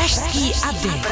Pražský update.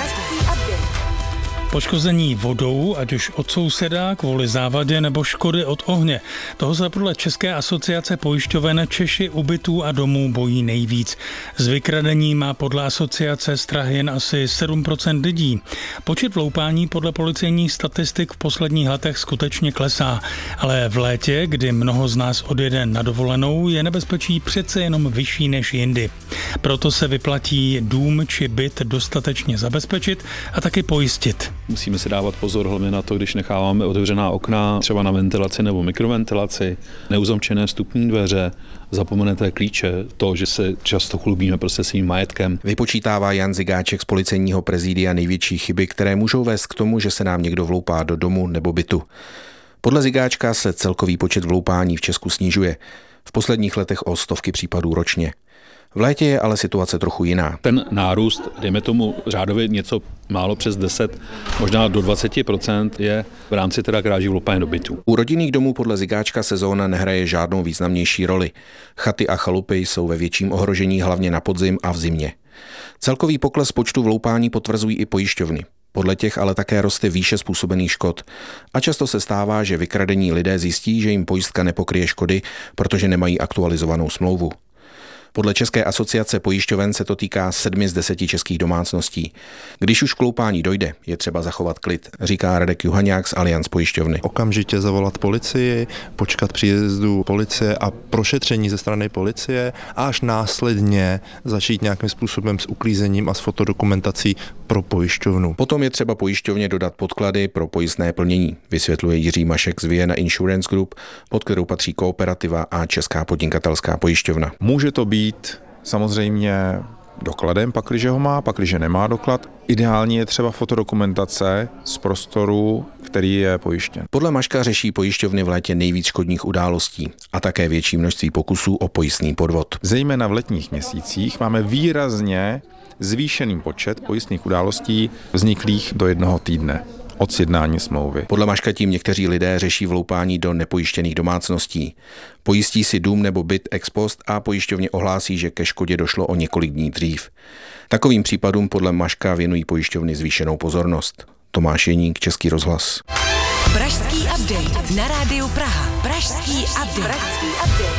Poškození vodou, ať už od souseda kvůli závadě nebo škody od ohně. Toho se podle České asociace pojišťoven Češi u bytů a domů bojí nejvíc. Z vykradení má podle asociace strach jen asi 7% lidí. Počet vloupání podle policejních statistik v posledních letech skutečně klesá. Ale v létě, kdy mnoho z nás odjede na dovolenou, je nebezpečí přece jenom vyšší než jindy. Proto se vyplatí dům či byt dostatečně zabezpečit a taky pojistit. Musíme si dávat pozor hlavně na to, když necháváme otevřená okna, třeba na ventilaci nebo mikroventilaci, neuzamčené vstupní dveře, zapomenuté klíče, to, že se často chlubíme prostě svým majetkem. Vypočítává Jan Zigáček z policejního prezidia největší chyby, které můžou vést k tomu, že se nám někdo vloupá do domu nebo bytu. Podle Zigáčka se celkový počet vloupání v Česku snižuje. V posledních letech o stovky případů ročně. V létě je ale situace trochu jiná. Ten nárůst, dejme tomu řádově něco málo přes 10, možná do 20% je v rámci teda kráží vloupání do bytu. U rodinných domů podle Zigáčka sezóna nehraje žádnou významnější roli. Chaty a chalupy jsou ve větším ohrožení hlavně na podzim a v zimě. Celkový pokles počtu vloupání potvrzují i pojišťovny. Podle těch ale také roste výše způsobených škod. A často se stává, že vykradení lidé zjistí, že jim pojistka nepokryje škody, protože nemají aktualizovanou smlouvu. Podle České asociace pojišťoven se to týká 7 z 10 českých domácností. Když už k vloupání dojde, je třeba zachovat klid, říká Radek Juhaňák z Allianz pojišťovny. Okamžitě zavolat policii, počkat příjezdu policie a prošetření ze strany policie a až následně začít nějakým způsobem s uklízením a s fotodokumentací pro pojišťovnu. Potom je třeba pojišťovně dodat podklady pro pojistné plnění, vysvětluje Jiří Mašek z Vienna Insurance Group, pod kterou patří Kooperativa a Česká podnikatelská pojišťovna. Může to být samozřejmě dokladem, pakliže ho má, pakliže nemá doklad. Ideální je třeba fotodokumentace z prostoru, který je pojištěn. Podle Maška řeší pojišťovny v létě nejvíc škodních událostí a také větší množství pokusů o pojistný podvod. Zejména v letních měsících máme výrazně zvýšený počet pojistných událostí vzniklých do 1 týdne od sjednání smlouvy. Podle Maška tím někteří lidé řeší vloupání do nepojištěných domácností. Pojistí si dům nebo byt ex post a pojišťovně ohlásí, že ke škodě došlo o několik dní dřív. Takovým případům podle Maška věnují pojišťovny zvýšenou pozornost. Tomáš Jeník, Český rozhlas. Pražský update na rádiu Praha. Pražský update.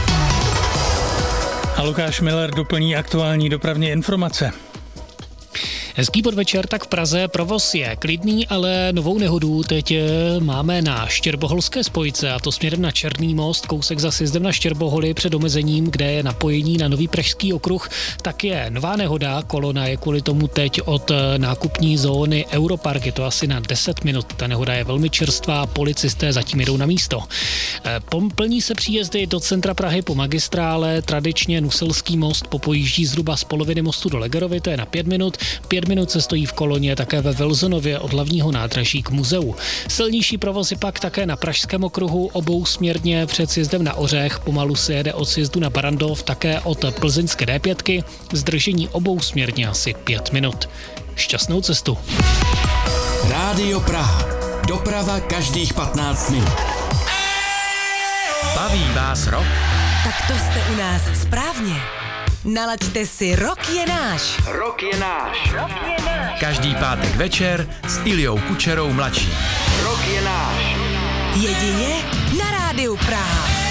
A Lukáš Miller doplní aktuální dopravní informace. Hezký podvečer, tak v Praze provoz je klidný, ale novou nehodu teď máme na Štěrboholské spojce, a to směrem na Černý most, kousek za sjezdem na Štěrboholy před omezením, kde je napojení na nový pražský okruh, tak je nová nehoda, kolona je kvůli tomu teď od nákupní zóny Europark, je to asi na 10 minut, ta nehoda je velmi čerstvá, policisté zatím jedou na místo. Plní se příjezdy do centra Prahy po magistrále, tradičně Nuselský most popojíždí zhruba z poloviny mostu do Legerovy, to je na 5 minut, 5 minut se stojí v koloně také ve Wilsonově od hlavního nádraží k muzeu. Silnější provoz je pak také na Pražském okruhu obousměrně před sjezdem na Ořech, pomalu se jede od sjezdu na Barandov, také od plzeňské D5, zdržení obousměrně asi 5 minut. Šťastnou cestu. Rádio Praha. Doprava každých 15 minut. Baví vás rock? Tak to jste u nás správně. Nalaďte si Rock je náš. Rock je náš. Každý pátek večer s Iliou Kučerou mladší. Rock je náš. Jedině na rádiu Praha.